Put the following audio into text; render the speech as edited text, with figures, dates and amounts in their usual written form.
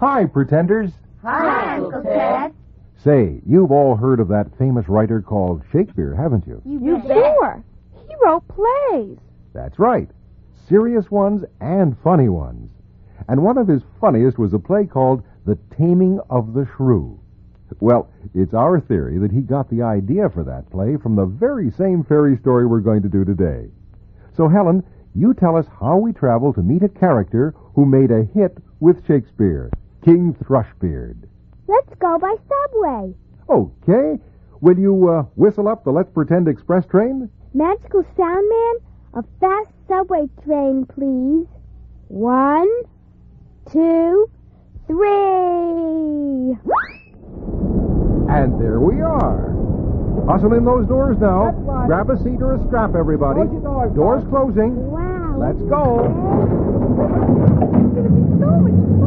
Hi, pretenders. Hi, Uncle Ted. Say, you've all heard of that famous writer called Shakespeare, haven't you? You sure? He wrote plays. That's right. Serious ones and funny ones. And one of his funniest was a play called The Taming of the Shrew. Well, it's our theory that he got the idea for that play from the very same fairy story we're going to do today. So, Helen, you tell us how we travel to meet a character who made a hit with Shakespeare, King Thrushbeard. Let's go by subway. Okay. Will you whistle up the Let's Pretend Express train? Magical sound man, a fast subway train, please. 1, 2, 3. And there we are. Hustle in those doors now. Grab a seat or a strap, everybody. Doors closing. Wow. Let's go. It's so much